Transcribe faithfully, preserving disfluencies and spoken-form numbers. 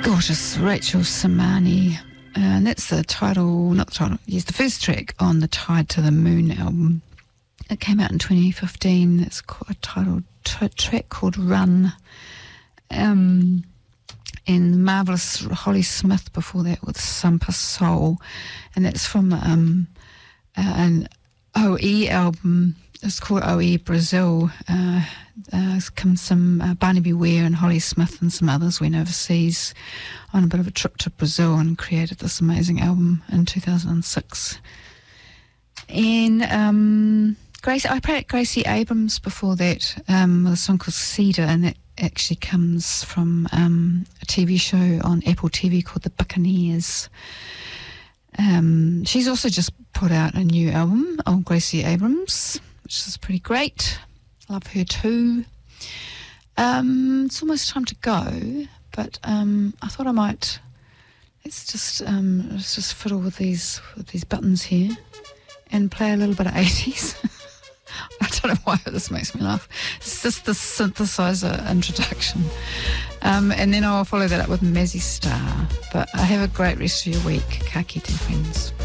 Gorgeous Rachel Samani, and that's the title, not the title, yes, the first track on the Tide to the Moon album. It came out in twenty fifteen. It's a titled t- track called Run. Um, and the marvellous Holly Smith before that with Sampa Soul, and that's from um, uh, an O E album. It's called O E Brazil. Uh, uh, come some uh, Barnaby Ware and Holly Smith and some others went overseas on a bit of a trip to Brazil and created this amazing album in two thousand six. And um, Grace, I played Gracie Abrams before that um, with a song called Cedar, and that actually comes from um, a T V show on Apple T V called The Buccaneers. Um, she's also just put out a new album, old Gracie Abrams, which is pretty great. Love her too. Um, it's almost time to go, but um, I thought I might let's just um, let's just fiddle with these with these buttons here and play a little bit of eighties. I don't know why this makes me laugh. It's just the synthesizer introduction, um, and then I'll follow that up with Mazzy Star. But I have a great rest of your week. Ka kite, friends.